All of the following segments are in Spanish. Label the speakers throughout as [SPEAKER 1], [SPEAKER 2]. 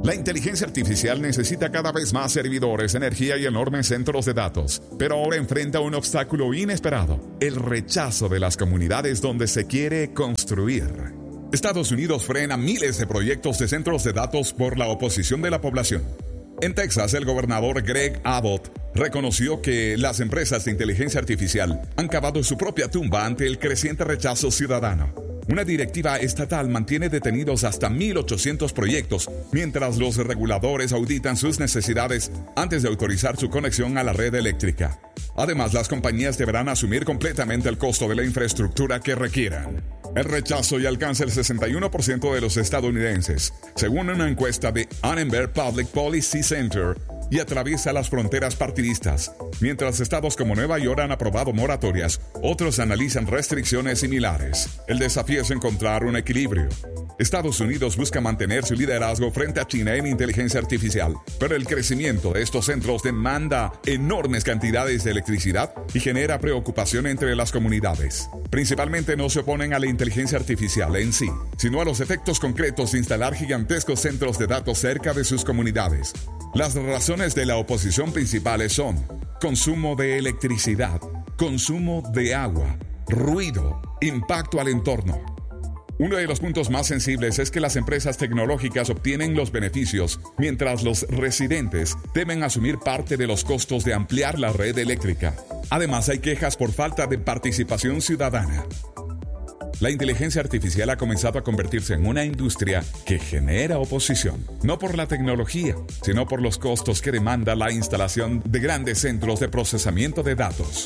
[SPEAKER 1] La inteligencia artificial necesita cada vez más servidores, energía y enormes centros de datos, pero ahora enfrenta un obstáculo inesperado: el rechazo de las comunidades donde se quiere construir. Estados Unidos frena miles de proyectos de centros de datos por la oposición de la población. En Texas, el gobernador Greg Abbott reconoció que las empresas de inteligencia artificial han cavado su propia tumba ante el creciente rechazo ciudadano. Una directiva estatal mantiene detenidos hasta 1,800 proyectos, mientras los reguladores auditan sus necesidades antes de autorizar su conexión a la red eléctrica. Además, las compañías deberán asumir completamente el costo de la infraestructura que requieran. El rechazo ya alcanza el 61% de los estadounidenses, según una encuesta de Annenberg Public Policy Center, y atraviesa las fronteras partidistas. Mientras estados como Nueva York han aprobado moratorias, otros analizan restricciones similares. El desafío es encontrar un equilibrio. Estados Unidos busca mantener su liderazgo frente a China en inteligencia artificial, pero el crecimiento de estos centros demanda enormes cantidades de electricidad y genera preocupación entre las comunidades. Principalmente no se oponen a la inteligencia artificial en sí, sino a los efectos concretos de instalar gigantescos centros de datos cerca de sus comunidades. Las razones de la oposición principales son consumo de electricidad, consumo de agua, ruido, impacto al entorno. Uno de los puntos más sensibles es que las empresas tecnológicas obtienen los beneficios, mientras los residentes deben asumir parte de los costos de ampliar la red eléctrica. Además, hay quejas por falta de participación ciudadana. La inteligencia artificial ha comenzado a convertirse en una industria que genera oposición, no por la tecnología, sino por los costos que demanda la instalación de grandes centros de procesamiento de datos.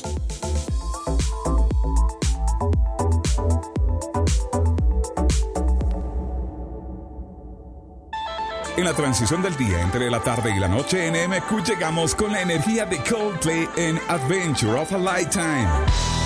[SPEAKER 1] En la transición del día entre la tarde y la noche en MQ llegamos con la energía de Coldplay en Adventure of a Lifetime.